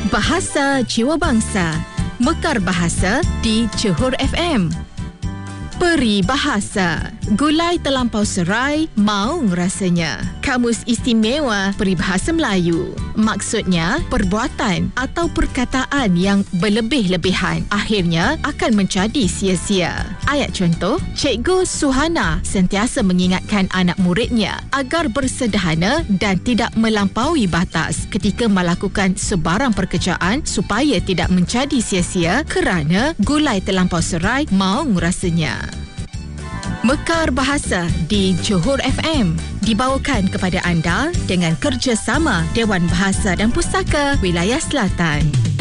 Bahasa Jiwa Bangsa. Mekar Bahasa di Johor FM. Peribahasa. Gulai terlampau serai, maung rasanya. Kamus Istimewa Peribahasa Melayu. Maksudnya, perbuatan atau perkataan yang berlebih-lebihan akhirnya akan menjadi sia-sia. Ayat contoh, Cikgu Suhana sentiasa mengingatkan anak muridnya agar bersederhana dan tidak melampaui batas ketika melakukan sebarang pekerjaan supaya tidak menjadi sia-sia kerana gulai terlampau serai, maung rasanya. Mekar Bahasa di Johor FM dibawakan kepada anda dengan kerjasama Dewan Bahasa dan Pustaka Wilayah Selatan.